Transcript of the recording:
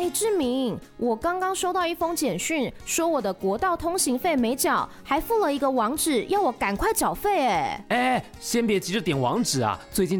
志明，我刚刚收到一封简讯，说我的国道通行费没缴，还附了一个网址，要我赶快缴费。 先别急着点网址啊，最近